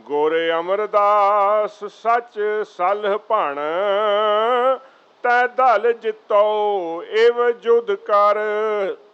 ਗੁਰ ਅਮਰਦਾਸ ਸੱਚ ਸਲਹ ਭਣ, ਤੈ ਦਲ ਜਿਤੋ ਇਵ ਜੁਧ ਕਰ।